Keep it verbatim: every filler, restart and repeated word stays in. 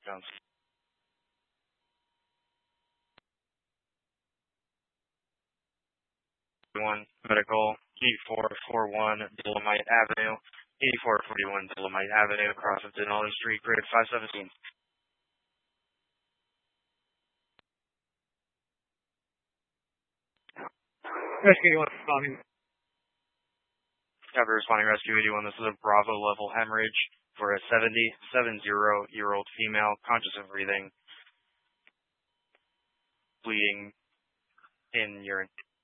Sounds one medical eighty-four forty-one Dolomite Avenue, eighty-four forty-one Dolomite Avenue, across of Denali Street, grade five seventeen. Rescue eighty-one responding. Cover responding rescue eighty-one. This is a Bravo level hemorrhage for a seventy-seven-year-old female, conscious and breathing, bleeding in urine.